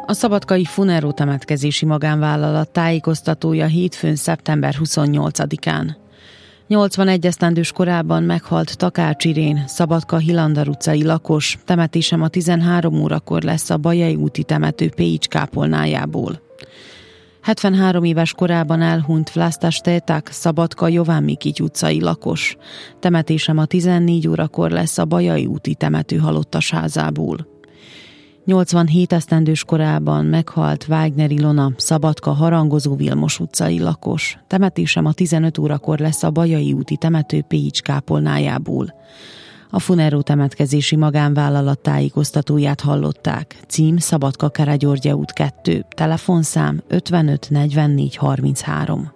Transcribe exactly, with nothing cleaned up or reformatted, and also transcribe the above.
A szabadkai Funero temetkezési magánvállalat tájékoztatója hétfőn szeptember huszonnyolcadikán. nyolcvanegy esztendős korában meghalt Takács Irén, Szabadka Hilandar utcai lakos, temetésem a tizenhárom órakor lesz a Bajai úti temető Pécs kápolnájából. hetvenhárom éves korában elhunyt Vlastas Téták, Szabadka Jován Mikity utcai lakos, temetésem a tizennégy órakor lesz a Bajai úti temető halottasházából. nyolcvanhét esztendős korában meghalt Wagner Ilona, Szabadka Harangozó Vilmos utcai lakos, temetésem a tizenöt órakor lesz a Bajai úti temető Pécs kápolnájából. A Funero temetkezési magánvállalat tájékoztatóját hallották. Cím Szabadka Karagyörgye út kettő, telefonszám ötvenöt negyvennégy harminchárom.